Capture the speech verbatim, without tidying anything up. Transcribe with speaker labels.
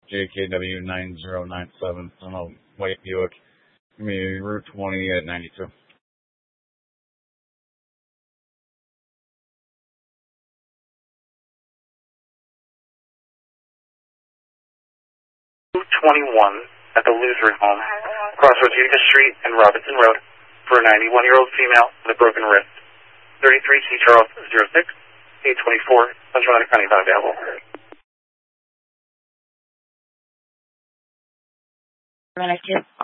Speaker 1: J K W nine zero nine seven. I don't know, White Buick. Give me Route twenty at ninety-two.
Speaker 2: twenty-one at the Lutheran Home, crossroads Utica Street and Robinson Road, for a ninety-one-year-old female with a broken wrist. thirty-three C Charles zero six, eight twenty-four, Central Atlantic County, not available.
Speaker 3: Atlantic